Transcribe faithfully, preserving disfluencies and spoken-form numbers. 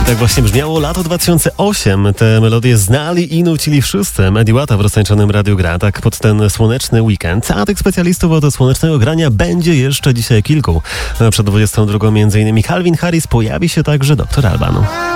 Tak właśnie brzmiało lato dwa tysiące ósme. Te melodie znali i nucili wszyscy. Eddie Wata w roztańczonym Radiu gra tak pod ten słoneczny weekend. A tych specjalistów od słonecznego grania będzie jeszcze dzisiaj kilku. Przed dwudziestą drugą między innymi Calvin Harris, pojawi się także doktor Alban.